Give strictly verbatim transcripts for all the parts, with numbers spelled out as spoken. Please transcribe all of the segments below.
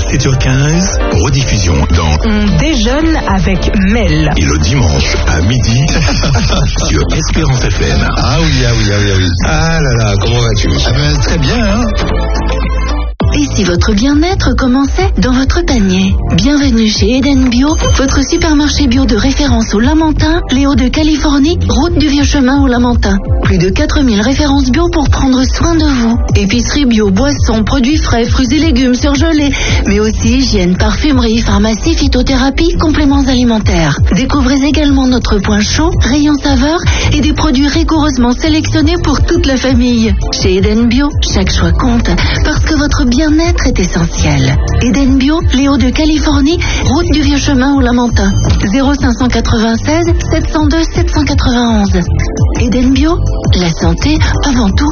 dix-sept heures quinze, rediffusion dans On déjeune avec Mel. Et le dimanche à midi sur Espérance F M. Ah oui, ah oui, ah oui, ah oui. Ah là là, comment vas-tu? Ah ben, très bien, hein. Et si votre bien-être commençait dans votre panier? Bienvenue chez Eden Bio, votre supermarché bio de référence au Lamentin, les Hauts-de-Californie, route du Vieux Chemin au Lamentin. Plus de quatre mille références bio pour prendre soin de vous. Épicerie bio, boissons, produits frais, fruits et légumes surgelés, mais aussi hygiène, parfumerie, pharmacie, phytothérapie, compléments alimentaires. Découvrez également notre point chaud, rayon saveur et des produits rigoureusement sélectionnés pour toute la famille. Chez Eden Bio, chaque choix compte parce que votre bien-être est essentiel. Eden Bio, les Hauts-de-Californie, route du Vieux Chemin au Lamentin. zéro cinq cent quatre-vingt-seize sept cent deux sept cent quatre-vingt-onze. Eden Bio, la santé avant tout.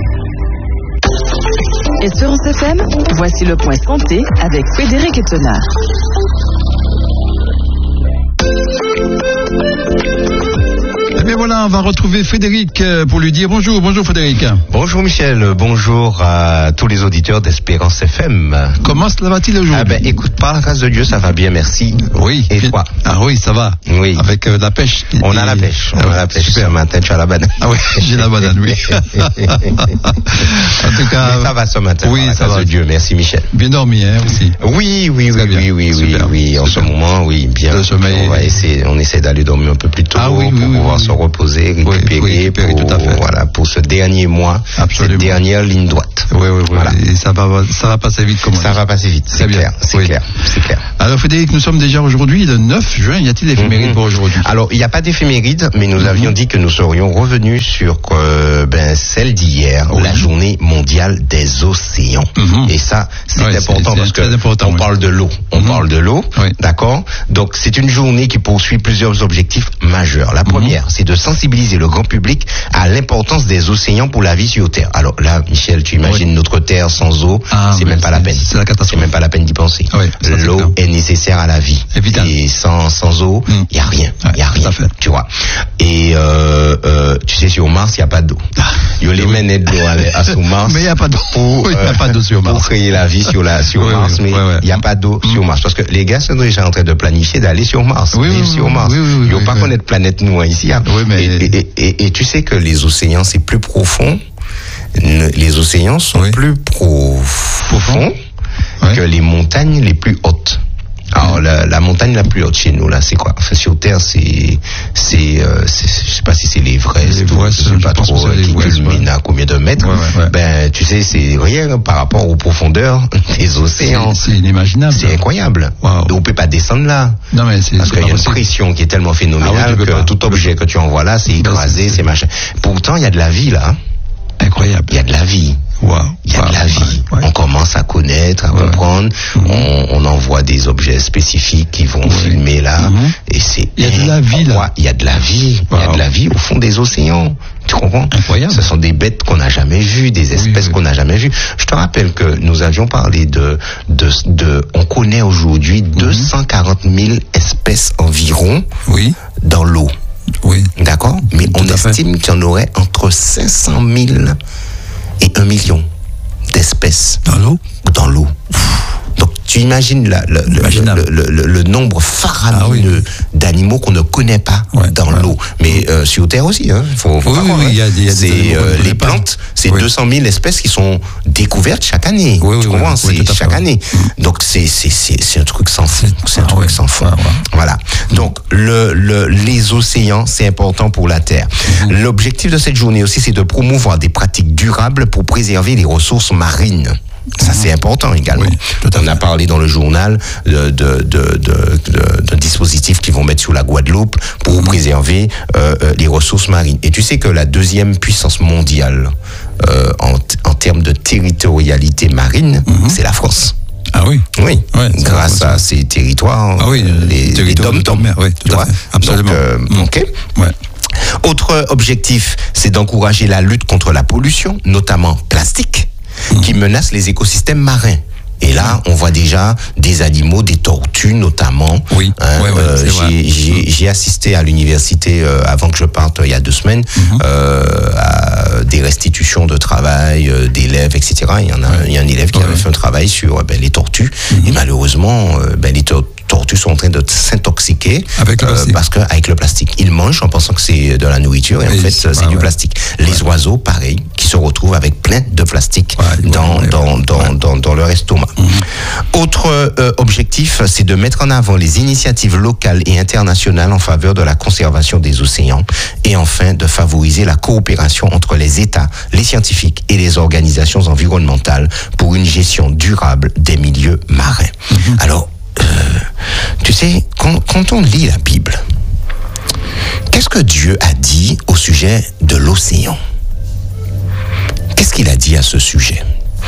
Espérance F M, voici le point santé avec Frédéric Ettenard. Eh bien voilà, on va retrouver Frédéric pour lui dire bonjour. Bonjour Frédéric. Bonjour Michel, bonjour à tous les auditeurs d'Espérance F M. Comment cela va-t-il aujourd'hui? Ah ben écoute, par la grâce de Dieu, ça va bien, merci. Oui. Et toi? Ah oui, ça va. Oui. Avec euh, la pêche. On a la pêche. On ah, a la pêche. Super. Ce matin, tu as la banane. Ah oui, j'ai la banane, oui. En tout cas. Mais ça va ce matin. Oui, par la ça grâce va. de Dieu, merci Michel. Bien dormi, hein, aussi. Oui, oui, oui, Très bien. oui, oui, oui, Super. oui. En Super. ce moment, oui, bien. Le sommeil. On va essayer, on essaie d'aller dormir un peu plus tôt Ah oui, pour oui, pouvoir oui, se oui. reposer, récupérer, Oui, oui, récupérer, pour, tout à fait. voilà, pour ce dernier mois, Absolument. cette dernière ligne droite. Oui, oui, oui. Voilà. Et ça va, ça va passer vite, comme on Ça dit. va passer vite, Très c'est bien. clair, c'est Oui. clair, c'est clair. Alors Frédéric, nous sommes déjà aujourd'hui le neuf juin. Y a-t-il l'éphéméride Mhm. pour aujourd'hui? Alors, il n'y a pas d'éphéméride, mais nous avions dit que nous serions revenus sur euh, ben, celle d'hier, Oui. la journée mondiale des océans. Mhm. Et ça, c'est Ouais, important c'est- parce c'est que très important, on oui. parle de l'eau. On Mhm. parle de l'eau, Oui. d'accord? Donc, c'est une journée qui poursuit plusieurs objectifs majeurs. La première, c'est de sensibiliser le grand public à l'importance des océans pour la vie sur Terre. Alors là, Michel, tu imagines Oui. notre Terre sans eau, Ah, c'est mais même pas la c'est- peine. c'est la catastrophe. C'est même pas la peine d'y penser. Ah oui, ça, c'est L'eau clair. est nécessaire à la vie. C'est vital. Et sans, sans eau, il Mm. n'y a rien. Il Ouais, n'y a tout rien. à fait. Tu vois. Et euh, euh, tu sais, sur Mars, il n'y a pas d'eau. Il y a les oui. menettes d'eau à, à sur Mars. Mais il n'y a pas d'eau. Pour, Il n'y a euh, pas d'eau sur pour Mars. créer la vie sur, la, sur Oui, Mars, oui, mais il ouais, ouais. n'y a pas d'eau sur Mars. Parce que les gars sont déjà en train de planifier d'aller sur Mars. Oui, vivre oui, sur oui, Mars. oui, oui, oui, Ils ne vont oui, pas oui. connaître planète nous hein, ici. Hein. Oui, mais- et, et, et, et tu sais que les océans, c'est plus profond. Ne- Les océans sont Oui. plus profonds Ouais. que les montagnes les plus hautes. Alors la, la montagne la plus haute chez nous là, c'est quoi? Enfin, sur Terre, c'est, c'est, euh, c'est, je sais pas si c'est l'Everest, L'Everest, ou je sais je pas pense trop, que c'est qui l'Everest, culmine ouais. à combien de mètres. Ouais, ouais, ouais. Ben, tu sais, c'est rien par rapport aux profondeurs des océans. C'est c'est inimaginable. C'est incroyable. Wow. On peut pas descendre là. Non mais c'est Parce c'est qu'il y pas a une possible. pression qui est tellement Ah phénoménale oui, tu peux que pas. tout objet que tu envoies là, c'est Ben, écrasé, c'est- c'est machin. Pourtant, il y a de la vie là. hein. Incroyable. Il y a de la vie. Wow. Il y a Wow. de la vie. Ouais, ouais. On commence à connaître, à Ouais. comprendre. Mhm. On, on envoie des objets spécifiques qui vont Ouais. filmer là. Mhm. Et c'est. Il y a de la vie, là. Ouais, il y a de la vie. Il y a Wow. de la vie au fond des océans. Tu comprends? Incroyable. Ce sont des bêtes qu'on n'a jamais vues, des espèces oui. qu'on n'a jamais vues. Je te rappelle que nous avions parlé de, de, de on connaît aujourd'hui deux cent quarante mille espèces environ Oui. dans l'eau. Oui. D'accord? Mais Tout on à fait. estime qu'il y en aurait entre cinq cent mille et un million d'espèces Dans l'eau. dans l'eau. Donc tu imagines la- le, le, Imaginable. le, le- le nombre faramineux d'animaux qu'on ne connaît pas Ouais, dans ouais. l'eau. Mais euh, sur Terre aussi, hein. Faut, faut Oui, pas oui, croire, oui, hein. il y a- il y a des C'est animaux qu'on ne euh, connaît les pas. plantes, c'est Oui. deux cent mille espèces qui sont découvertes chaque année. Oui, oui, tu oui, comprends? oui, C'est tout à fait, chaque oui. année. Donc c'est c'est c'est c'est un truc sans fond. C'est un Ah truc ouais. sans fond. Ouais, ouais. Voilà. Donc le, le les océans, c'est important pour la Terre. Mhm. L'objectif de cette journée aussi, c'est de promouvoir des pratiques durables pour préserver les ressources marines. Ça, c'est important également. Oui, tout à On fait. a parlé dans le journal de, de, de, de, de, de dispositifs qu'ils vont mettre sur la Guadeloupe pour préserver euh, euh, les ressources marines. Et tu sais que la deuxième puissance mondiale euh, en, en termes de territorialité marine, c'est la France. Ah oui. Oui, Ouais, c'est grâce la à ces territoires, Ah oui, les, les territoires de dom-toms, mer, oui, tout tu à vois. fait, absolument. Donc, euh, Mm. ok. Ouais. Autre objectif, c'est d'encourager la lutte contre la pollution, notamment plastique, qui menace les écosystèmes marins. Et là, on voit déjà des animaux, des tortues notamment. Oui. Hein, ouais, ouais, euh, c'est vrai. j'ai, j'ai, j'ai assisté à l'université euh, avant que je parte il y a deux semaines Mm-hmm. euh, à des restitutions de travail euh, d'élèves, et cetera. Il y en a, Ouais. il y a un élève qui Ouais. avait fait un travail sur euh, ben, les tortues. Mm-hmm. Et malheureusement, euh, ben, les tortues tortues sont en train de s'intoxiquer Avec le euh, plastique. parce que avec le plastique, ils mangent en pensant que c'est de la nourriture et en Et fait c'est- c'est ah du ouais. plastique. Les oiseaux, pareil, qui se retrouvent avec plein de plastique Ouais, dans, ouais, ouais. dans, dans, Ouais. dans, dans leur estomac. Mm-hmm. Autre euh, objectif, c'est de mettre en avant les initiatives locales et internationales en faveur de la conservation des océans et enfin de favoriser la coopération entre les États, les scientifiques et les organisations environnementales pour une gestion durable des milieux marins. Mm-hmm. Alors, euh, tu sais, quand, quand on lit la Bible, qu'est-ce que Dieu a dit au sujet de l'océan? Qu'est-ce qu'il a dit à ce sujet?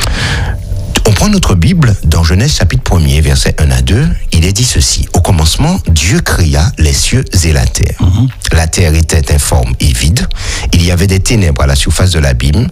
On prend notre Bible dans Genèse chapitre premier, versets un à deux. Il est dit ceci. Au commencement, Dieu créa les cieux et la terre. Mm-hmm. La terre était informe et vide. Il y avait des ténèbres à la surface de l'abîme.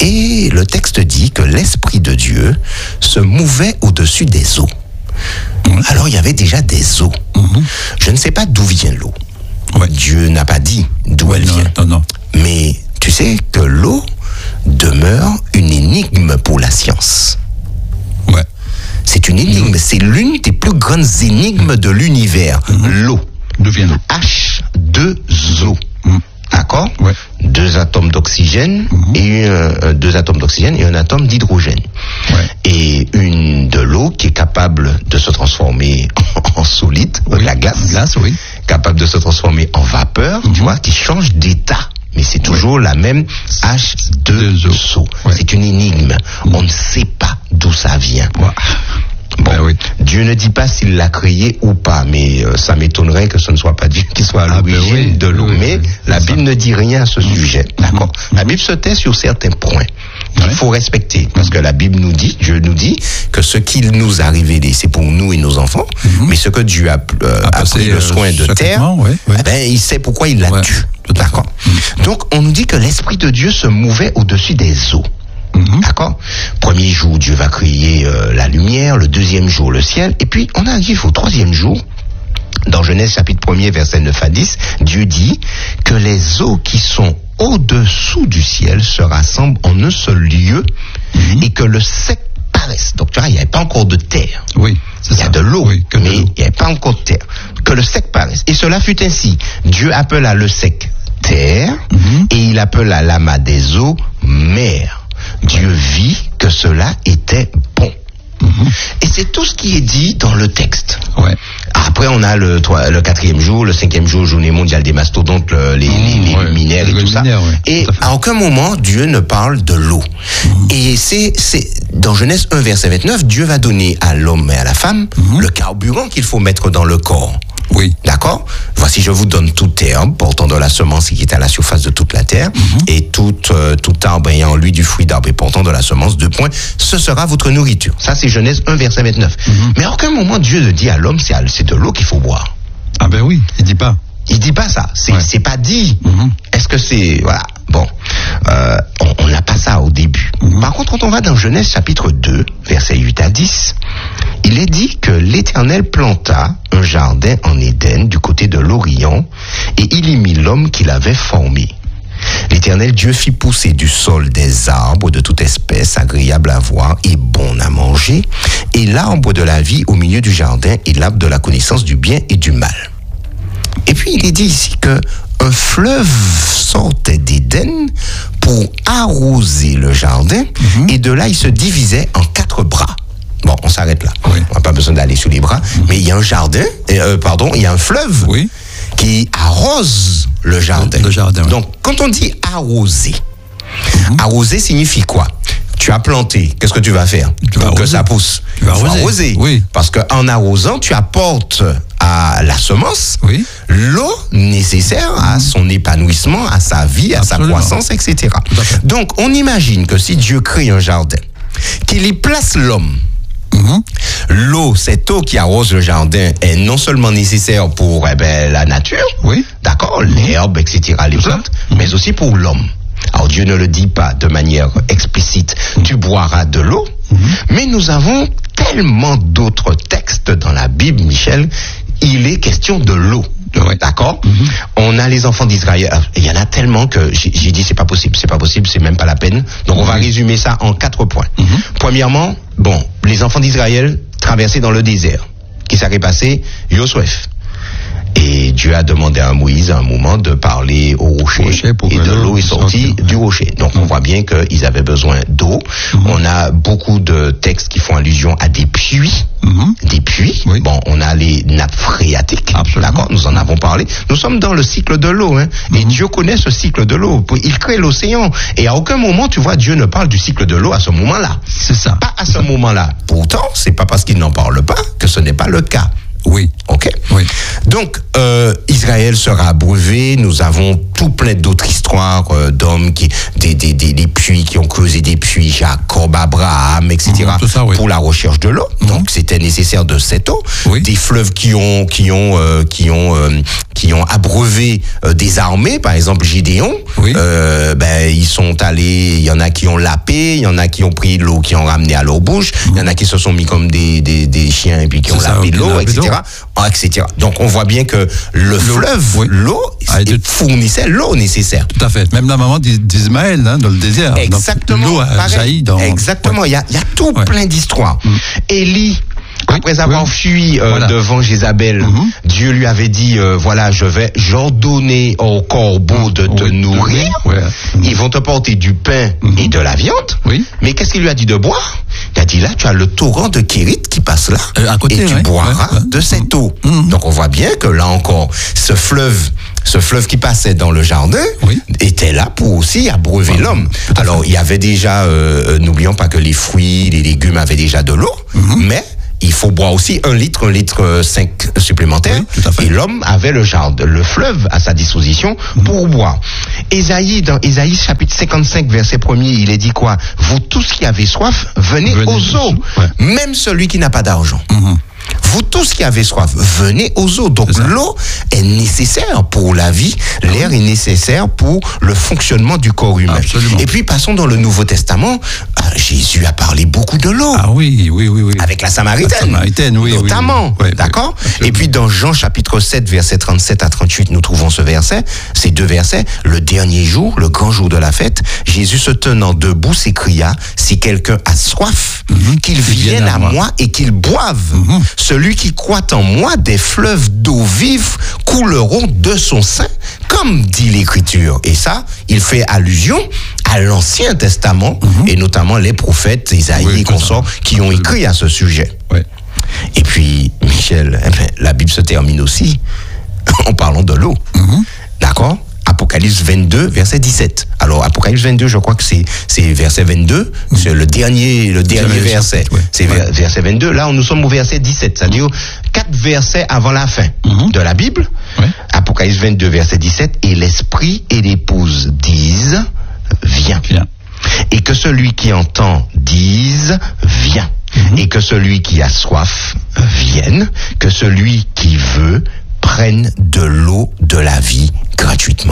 Et le texte dit que l'Esprit de Dieu se mouvait au-dessus des eaux. Mm-hmm. Alors il y avait déjà des eaux. Mm-hmm. Je ne sais pas d'où vient l'eau. Ouais. Dieu n'a pas dit d'où ouais, elle non, vient. Non, non. Mais tu sais que l'eau demeure une énigme pour la science. Ouais. C'est une énigme, c'est l'une des plus grandes énigmes de l'univers, mmh. l'eau. D'où vient l'eau? H deux O. Mmh. D'accord? Ouais. Deux atomes d'oxygène mmh. et euh, deux atomes d'oxygène et un atome d'hydrogène. Ouais. Et une de l'eau qui est capable de se transformer en solide, oui. de la glace, glace oui. capable de se transformer en vapeur, mmh. tu vois, qui change d'état. Mais c'est toujours ouais. la même H deux O. Ouais. C'est une énigme. Mmh. On ne sait pas d'où ça vient. Ouais. Bon, ben oui. Dieu ne dit pas s'il l'a créé ou pas, mais euh, ça m'étonnerait que ce ne soit pas Dieu qui soit à l'origine ah ben oui, de l'eau. Oui, mais oui, la Bible ça. ne dit rien à ce mmh. sujet, d'accord. Mmh. La Bible se tait sur certains points qu'il ouais. faut respecter, parce que la Bible nous dit, Dieu nous dit que ce qu'il nous a révélé, c'est pour nous et nos enfants, mmh. mais ce que Dieu a, euh, a pris le soin de taire, ouais, ouais. Eh ben, il sait pourquoi il l'a ouais. tué. D'accord. Mmh. Donc, on nous dit que l'Esprit de Dieu se mouvait au-dessus des eaux. Mmh. D'accord. Premier jour, Dieu va créer euh, la lumière. Le deuxième jour, le ciel. Et puis, on arrive au troisième jour. Dans Genèse chapitre premier, versets neuf à dix, Dieu dit que les eaux qui sont au-dessous du ciel se rassemblent en un seul lieu mmh. et que le sec paraisse. Donc, tu vois, il n'y avait pas encore de terre. Oui. Il y a de l'eau, oui, mais il n'y avait pas encore de terre. Que le sec paraisse. Et cela fut ainsi. Dieu appela le sec terre mmh. et il appela l'amas des eaux mer. Dieu vit que cela était bon. Mmh. Et c'est tout ce qui est dit dans le texte. Ouais. Après, on a le, le quatrième jour, le cinquième jour, journée mondiale des mastodontes, le, les, mmh, les, les ouais. luminaires et le tout luminaire, ça. Ouais, et tout à, à aucun moment, Dieu ne parle de l'eau. Mmh. Et c'est, c'est, dans Genèse un, verset vingt-neuf, Dieu va donner à l'homme et à la femme mmh. le carburant qu'il faut mettre dans le corps. Oui. D'accord? Voici, je vous donne toute herbe portant de la semence qui est à la surface de toute la terre, mm-hmm. et tout, euh, tout arbre ayant en lui du fruit d'arbre et portant de la semence, deux points, ce sera votre nourriture. Ça, c'est Genèse un, verset vingt-neuf. Mm-hmm. Mais à aucun moment, Dieu ne dit à l'homme, c'est, c'est de l'eau qu'il faut boire. Ah ben oui, il dit pas. Il dit pas ça. C'est, ouais. c'est pas dit. Mm-hmm. Est-ce que c'est... Voilà. Bon. Euh, on n'a pas ça au début. Mm-hmm. Par contre, quand on va dans Genèse chapitre deux, versets huit à dix, il est dit que l'Éternel planta un jardin en Éden du côté de l'Orient et il y mit l'homme qu'il avait formé. L'Éternel Dieu fit pousser du sol des arbres de toute espèce, agréables à voir et bons à manger, et l'arbre de la vie au milieu du jardin et l'arbre de la connaissance du bien et du mal. Et puis il est dit ici que un fleuve sortait d'Éden pour arroser le jardin, mm-hmm. et de là il se divisait en quatre bras. Bon, on s'arrête là. Oui. On n'a pas besoin d'aller sous les bras. Mmh. Mais il y a un jardin, euh, pardon, il y a un fleuve oui. qui arrose le jardin. Le, le jardin oui. Donc, quand on dit arroser, mmh. arroser signifie quoi? Tu as planté, qu'est-ce que tu vas faire tu pour vas que ça pousse? Tu vas arroser. arroser. Oui. Parce qu'en arrosant, tu apportes à la semence oui. l'eau nécessaire à mmh. son épanouissement, à sa vie, à Absolument. sa croissance, et cetera. Donc, on imagine que si Dieu crée un jardin, qu'il y place l'homme, Mmh. l'eau, cette eau qui arrose le jardin est non seulement nécessaire pour eh ben, la nature, oui. d'accord, l'herbe, et cetera, les plantes, mmh. mais aussi pour l'homme. Alors Dieu ne le dit pas de manière explicite, mmh. tu boiras de l'eau, mmh. mais nous avons tellement d'autres textes dans la Bible, Michel, il est question de l'eau. Ouais. D'accord. Mm-hmm. On a les enfants d'Israël. Il y en a tellement que j'ai, j'ai dit c'est pas possible, c'est pas possible, c'est même pas la peine. Donc on va Oui. résumer ça en quatre points. Mm-hmm. Premièrement, bon, les enfants d'Israël traversaient dans le désert. Qui s'est passé? Yosef. Et Dieu a demandé à Moïse à un moment de parler au rocher, rocher pour et que de l'eau l'eau est sortie sorte. du rocher. Donc on voit bien qu'ils avaient besoin d'eau. Mhm. On a beaucoup de textes qui font allusion à des puits. Mhm. Des puits. Oui. Bon, on a les nappes phréatiques. Absolument. D'accord, nous en avons parlé. Nous sommes dans le cycle de l'eau. Hein, et Dieu connaît ce cycle de l'eau. Il crée l'océan. Et à aucun moment, tu vois, Dieu ne parle du cycle de l'eau à ce moment-là. C'est ça. Pas à ce moment-là. Pourtant, c'est pas parce qu'il n'en parle pas que ce n'est pas le cas. Oui. Ok. Oui. Donc, euh, Israël sera abreuvé. Nous avons tout plein d'autres histoires euh, d'hommes qui, des, des, des, des puits qui ont creusé des puits, Jacob, Abraham, et cetera. Mmh, tout ça, oui. Pour la recherche de l'eau. Mmh. Donc, c'était nécessaire de cette eau. Oui. Des fleuves qui ont, qui ont, euh, qui ont, euh, qui ont abreuvé euh, des armées. Par exemple, Gédéon. Oui. Euh, ben, ils sont allés. Il y en a qui ont lapé. Il y en a qui ont pris l'eau, qui ont ramené à leur bouche. Il mmh. y en a qui se sont mis comme des, des, des chiens et puis qui C'est ont ça, lapé qui l'eau, lapé et cetera. l'eau. et cetera. Donc on voit bien que le L'eau, fleuve, oui. l'eau, Ah, de... fournissait l'eau nécessaire. Tout à fait. Même la maman d'Ismaël, hein, dans le désert. Exactement. Donc, l'eau a pareil. jailli dans... Exactement. Il Ouais. y a, il y a tout Ouais. plein d'histoires. Mm. Élie, Oui, après avoir oui. fui euh, Voilà. devant Jézabel, Mm-hmm. Dieu lui avait dit, euh, voilà, je vais j'ordonner aux corbeaux de te Oui. nourrir. Oui. Ils vont te porter du pain Mm-hmm. et de la viande. Oui. Mais qu'est-ce qu'il lui a dit de boire? Il a dit, là, tu as le torrent de Kérit qui passe là. Euh, à côté, et tu ouais. boiras Ouais, ouais. de cette eau. Mm-hmm. Donc on voit bien que là encore, ce fleuve, ce fleuve qui passait dans le jardin, Oui. était là pour aussi abreuver Ouais, l'homme. tout à Alors fait. il y avait déjà, euh, euh, n'oublions pas que les fruits, les légumes avaient déjà de l'eau, Mm-hmm. mais il faut boire aussi un litre, un litre euh, cinq supplémentaires. Oui, tout à fait. Et l'homme avait le jardin, le fleuve à sa disposition Mm-hmm. pour boire. Ésaïe, dans Ésaïe chapitre cinquante-cinq, verset premier, il est dit quoi? Vous tous qui avez soif, venez, Venez aux eaux. ouais. Même celui qui n'a pas d'argent. Mhm. Vous tous qui avez soif, venez aux eaux. Donc C'est ça. l'eau est nécessaire pour la vie, l'air est nécessaire pour le fonctionnement du corps humain. Absolument. Et puis passons dans le Nouveau Testament, euh, Jésus a parlé beaucoup de l'eau. Ah oui, oui, oui, oui. Avec la Samaritaine, La Samaritaine, oui, oui, notamment, oui. Oui, d'accord. oui, absolument. Et puis dans Jean chapitre sept, verset trente-sept à trente-huit, nous trouvons ce verset, ces deux versets. Le dernier jour, le grand jour de la fête, Jésus se tenant debout s'écria, si quelqu'un a soif, Mhm. qu'il vienne à moi et qu'il boive. Mhm. Celui qui croit en moi, des fleuves d'eau vive couleront de son sein, comme dit l'Écriture. Et ça, il fait allusion à l'Ancien Testament, et notamment les prophètes, Isaïe Oui, et tout ça. consorts, qui ont Absolument. écrit à ce sujet. Ouais. Et puis, Michel, eh ben, la Bible se termine aussi en parlant de l'eau. Mhm. D'accord? Apocalypse vingt-deux, verset dix-sept. Alors, Apocalypse vingt-deux, je crois que c'est, c'est verset vingt-deux, c'est le dernier, le dernier Dernier verset. chapitre, ouais. C'est Ouais. verset vingt-deux. Là, nous sommes au verset dix-sept. C'est-à-dire quatre versets avant la fin Mhm. de la Bible. Ouais. Apocalypse vingt-deux, verset dix-sept. Et l'esprit et l'épouse disent, viens. Bien. Et que celui qui entend dise, viens. Et que celui qui a soif vienne. Que celui qui veut prenne de l'eau de la vie gratuitement.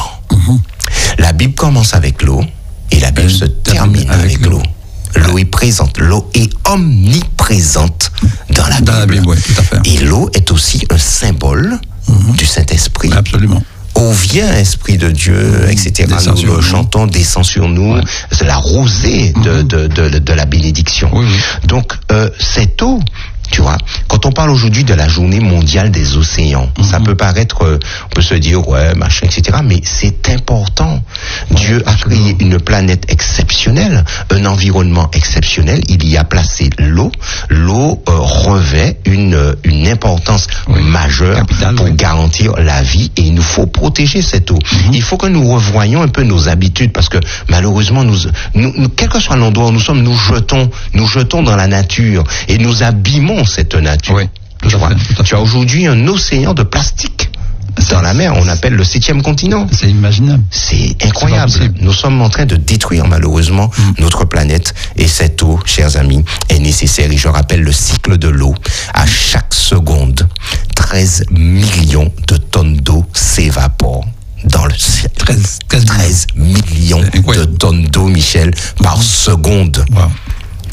La Bible commence avec l'eau et la Bible Elle se termine termine avec avec l'eau. L'eau est présente, l'eau est omniprésente dans la Bible. Dans la Bible, oui, tout à fait. Et l'eau est aussi un symbole du Saint-Esprit. Absolument. Ô viens, Esprit de Dieu, et cetera. Descends Nous sur le nous. chantons, descend sur nous. Ouais. C'est la rosée de, de, de, de la bénédiction. Oui, oui. Donc, euh, cette eau, tu vois, quand on parle aujourd'hui de la journée mondiale des océans, ça peut paraître, euh, on peut se dire, ouais, machin, et cetera. Mais c'est important. Dieu a créé une planète exceptionnelle, un environnement exceptionnel. Il y a placé l'eau. L'eau euh, revêt une, une importance Oui. majeure Capitale, pour oui. garantir la vie et il nous faut protéger cette eau. Il faut que nous revoyions un peu nos habitudes parce que malheureusement, nous, nous, nous- quel que soit l'endroit où nous sommes, nous jetons, nous jetons dans la nature et nous abîmons cette nature. Oui, tout Tu à vois, fait, tout à tu as aujourd'hui un océan de plastique dans la mer. On appelle le septième continent. C'est imaginable. C'est incroyable. C'est pas possible. Nous sommes en train de détruire malheureusement notre planète et cette eau, chers amis, est nécessaire. Et je rappelle le cycle de l'eau. À chaque seconde, treize millions de tonnes d'eau s'évaporent dans le ciel. treize, treize millions C'est de incroyable. tonnes d'eau, Michel, par seconde. Wow.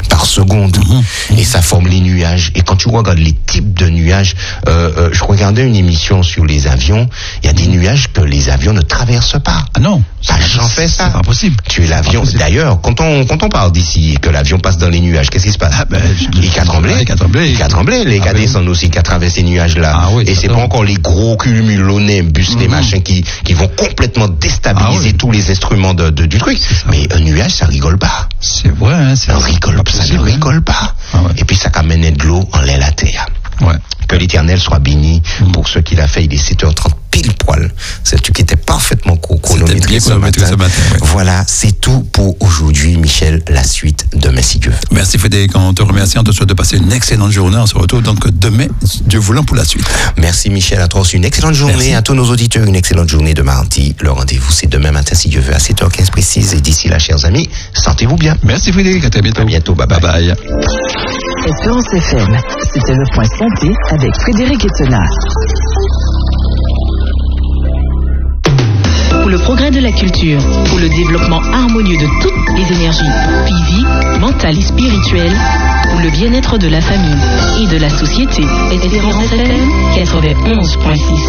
par seconde. Mmh. Et ça forme les nuages. Et quand tu regardes les types de nuages, euh, euh, je regardais une émission sur les avions, il y a des nuages que les avions ne traversent pas. Ah non, ça j'en fais ça. C'est pas possible. Tu es l'avion. D'ailleurs, quand on quand on parle d'ici et que l'avion passe dans les nuages, qu'est-ce qui se passe? Ah ben, il a tremblé. Il a tremblé. Il a tremblé. Les ah gars ben, descendent aussi qu'à travers ces nuages-là. Ah oui, et c'est pas encore les gros cumulonimbus, mm-hmm. les machins qui qui vont complètement déstabiliser ah oui. tous les instruments de, de du truc. Mais un nuage, ça rigole pas. C'est vrai. Hein, ça rigole pas. Ça ne rigole pas. Ah ouais. Et puis ça amène de l'eau en l'air la terre. Ouais. Que l'Éternel soit béni mmh. pour ceux qu'il a fait. Il est sept heures trente pile poil. C'est tu qui était parfaitement chronométré ce matin. Ce matin ouais. Voilà, c'est tout pour aujourd'hui, Michel. La suite demain si Dieu veut. Merci Frédéric, on te remercie. On te souhaite de passer une excellente journée. On se retrouve donc demain, Dieu voulant, pour la suite. Merci Michel, à toi aussi une excellente journée. Merci. À tous nos auditeurs, une excellente journée de mardi. Le rendez-vous, c'est demain matin si Dieu veut à sept heures quinze précise. Et d'ici là, chers amis, sentez-vous bien. Merci Frédéric, à très bientôt. À bientôt, bye bye. bye, bye. Espérance F M, c'était le point santé avec Frédéric Ettenard. Pour le progrès de la culture, pour le développement harmonieux de toutes les énergies, physiques, mentales et spirituelles, pour le bien-être de la famille et de la société. Espérance F M quatre-vingt-onze point six.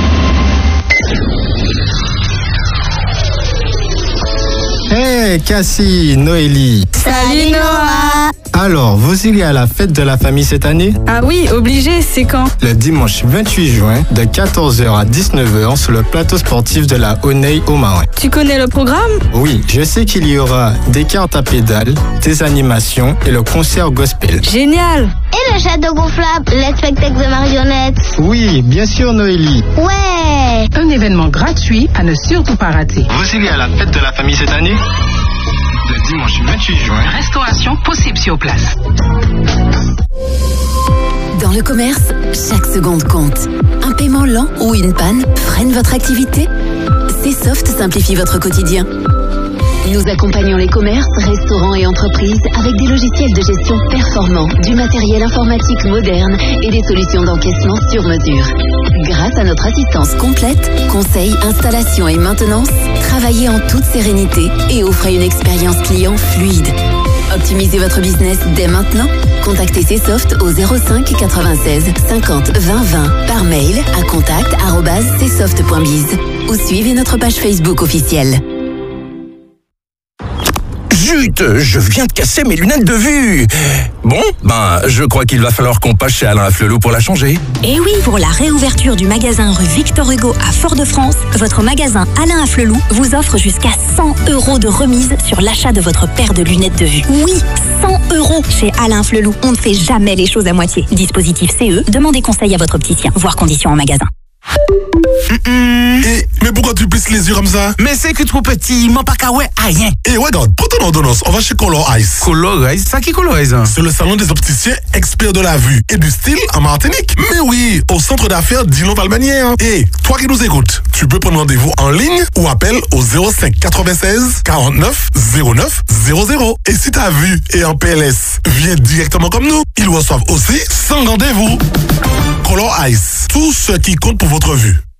Hey Cassie, Noélie. Salut Noah. Alors, vous irez à la fête de la famille cette année? Ah oui, obligé, c'est quand? Le dimanche vingt-huit juin, de quatorze heures à dix-neuf heures, sur le plateau sportif de la Honey au Marin. Tu connais le programme? Oui, je sais qu'il y aura des cartes à pédales, des animations et le concert gospel. Génial! Et le château gonflable, les spectacles de marionnettes? Oui, bien sûr Noélie. Ouais! Un événement gratuit à ne surtout pas rater. Vous irez à la fête de la famille cette année? Le dimanche vingt-huit juin. Restauration possible sur place. Dans le commerce, chaque seconde compte. Un paiement lent ou une panne freine votre activité? Csoft simplifie votre quotidien. Nous accompagnons les commerces, restaurants et entreprises avec des logiciels de gestion performants, du matériel informatique moderne et des solutions d'encaissement sur mesure. Grâce à notre assistance complète, conseils, installation et maintenance, travaillez en toute sérénité et offrez une expérience client fluide. Optimisez votre business dès maintenant. Contactez Csoft au zéro cinq quatre-vingt-seize cinquante vingt vingt par mail à contact arobase csoft point biz ou suivez notre page Facebook officielle. Zut, je viens de casser mes lunettes de vue. Bon, ben, je crois qu'il va falloir qu'on passe chez Alain Afflelou pour la changer. Et oui, pour la réouverture du magasin rue Victor Hugo à Fort-de-France, votre magasin Alain Afflelou vous offre jusqu'à cent euros de remise sur l'achat de votre paire de lunettes de vue. Oui, cent euros chez Alain Afflelou. On ne fait jamais les choses à moitié. Dispositif C E, demandez conseil à votre opticien, voire conditions en magasin. Mm-mm. Et, mais pourquoi tu plisses les yeux comme ça? Mais c'est que trop petit, mon pas qu'à ouais, rien. Et ouais, regarde, prends ton ordonnance, on va chez Color Ice. Color Ice, ça qui Color Ice? C'est le salon des opticiens experts de la vue et du style en Martinique. Mais oui, au centre d'affaires Dino Valmanière. Et toi qui nous écoutes, tu peux prendre rendez-vous en ligne ou appelle au zéro cinq quatre-vingt-seize quarante-neuf zéro neuf zéro zéro. Et si ta vue est en P L S, viens directement comme nous. Ils reçoivent aussi sans rendez-vous. Color Ice, tout ce qui compte pour votre vue.